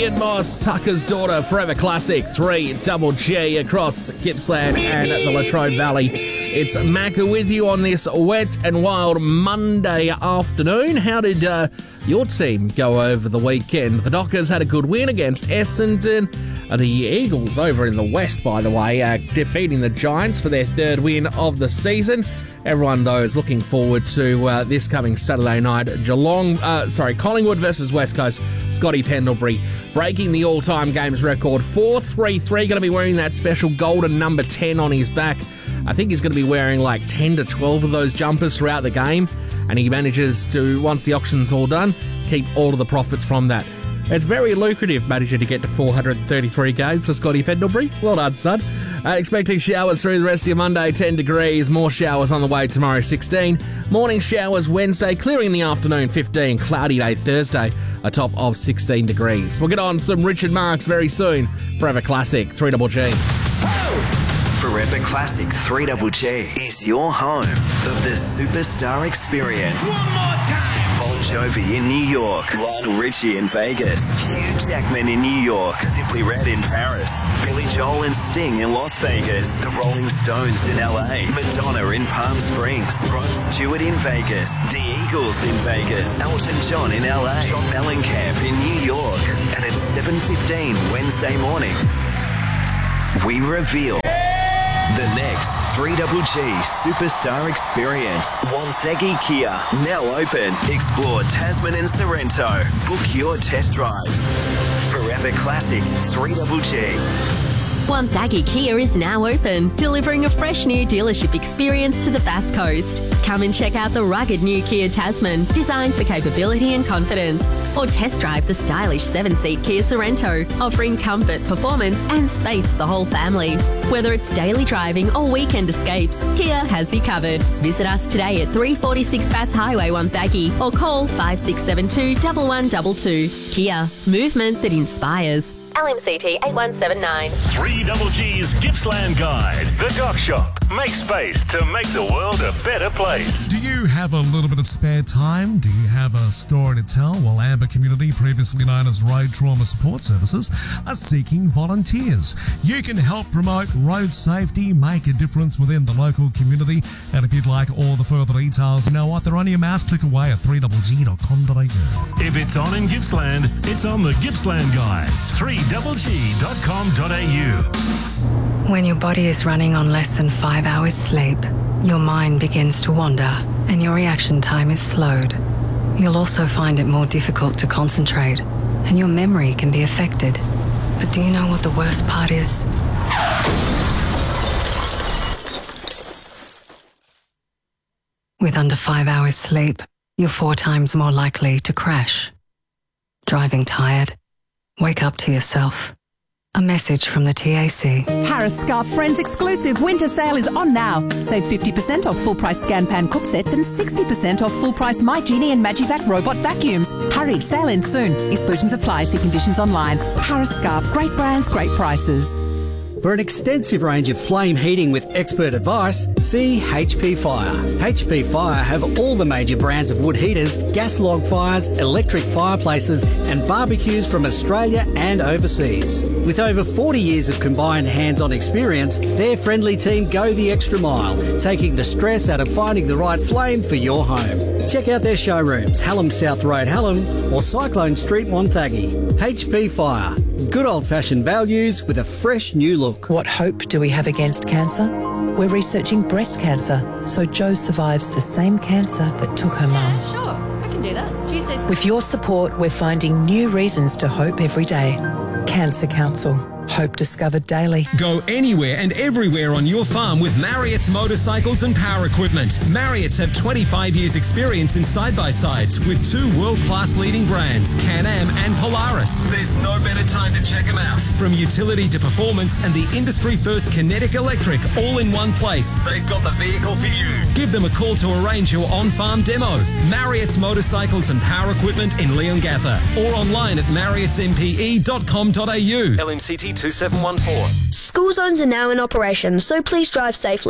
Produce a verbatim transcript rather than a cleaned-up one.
Ian Moss, Tucker's Daughter, Forever Classic, three Double G across Gippsland and the Latrobe Valley. It's Macca with you on this wet and wild Monday afternoon. How did uh, your team go over the weekend? The Dockers had a good win against Essendon. Uh, the Eagles over in the west, by the way, uh, defeating the Giants for their third win of the season. Everyone, though, is looking forward to uh, this coming Saturday night. Geelong, uh, sorry, Collingwood versus West Coast. Scotty Pendlebury breaking the all-time games record. four three three, going to be wearing that special golden number ten on his back. I think he's going to be wearing like ten to twelve of those jumpers throughout the game. And he manages to, once the auction's all done, keep all of the profits from that. It's very lucrative managing to get to four hundred thirty-three games for Scotty Pendlebury. Well done, son. Uh, expecting showers through the rest of your Monday, ten degrees. More showers on the way tomorrow, sixteen. Morning showers Wednesday, clearing in the afternoon, fifteen. Cloudy day Thursday, a top of sixteen degrees. We'll get on some Richard Marx very soon. Forever Classic, three Double G. Forever Classic three Double G is your home of the superstar experience. One more time. Bon Jovi in New York, Lionel Richie in Vegas, Hugh Jackman in New York, Simply Red in Paris, Billy Joel and Sting in Las Vegas, the Rolling Stones in L A, Madonna in Palm Springs, Rod Stewart in Vegas, the Eagles in Vegas, Elton John in L A, John Mellencamp in New York, and at seven fifteen Wednesday morning, we reveal the next three Double G Superstar Experience. Wonthaggi Kia, now open. Explore Tasman and Sorrento. Book your test drive. Forever Classic three Double G. Wonthaggi Kia is now open, delivering a fresh new dealership experience to the Bass Coast. Come and check out the rugged new Kia Tasman, designed for capability and confidence. Or test drive the stylish seven-seat Kia Sorrento, offering comfort, performance and space for the whole family. Whether it's daily driving or weekend escapes, Kia has you covered. Visit us today at three forty-six Bass Highway, Wonthaggi, or call five six seven two, one one two two. Kia, movement that inspires. L M C T eight one seven nine. three Double G's Gippsland Guide. The Dock Shop. Make space to make the world a better place. Do you have a little bit of spare time? Do you have a story to tell? Well, Amber Community, previously known as Road Trauma Support Services, are seeking volunteers. You can help promote road safety, make a difference within the local community. And if you'd like all the further details, you know what? They're only a mouse click away at three double g dot com dot a u. If it's on in Gippsland, it's on the Gippsland Guide. three double g dot com dot a u. When your body is running on less than five hours sleep, your mind begins to wander and your reaction time is slowed. You'll also find it more difficult to concentrate and your memory can be affected. But do you know what the worst part is? With under five hours sleep, you're four times more likely to crash. Driving tired? Wake up to yourself. A message from the T A C. Harris Scarf Friends exclusive winter sale is on now. Save fifty percent off full price Scan Pan cook sets and sixty percent off full price My Genie and Magivac robot vacuums. Hurry, sale ends soon. Exclusions apply. See conditions online. Harris Scarf, great brands, great prices. For an extensive range of flame heating with expert advice, see H P Fire. H P Fire have all the major brands of wood heaters, gas log fires, electric fireplaces and barbecues from Australia and overseas. With over forty years of combined hands-on experience, their friendly team go the extra mile, taking the stress out of finding the right flame for your home. Check out their showrooms, Hallam South Road, Hallam or Cyclone Street, Wonthaggi. H P Fire. Good old-fashioned values with a fresh new look. What hope do we have against cancer? We're researching breast cancer, so Jo survives the same cancer that took her mum. Yeah, sure. I can do that. Tuesdays. With your support, we're finding new reasons to hope every day. Cancer Council. Hope discovered daily. Go anywhere and everywhere on your farm with Marriott's motorcycles and power equipment. Marriott's have twenty-five years experience in side-by-sides with two world-class leading brands, Can-Am and Polaris. There's no better time to check them out. From utility to performance and the industry-first Kinetic Electric all in one place. They've got the vehicle for you. Give them a call to arrange your on-farm demo. Marriott's motorcycles and power equipment in Leongatha or online at marriotts m p e dot com dot a u. L M C T two seven one four. School zones are now in operation, so please drive safely.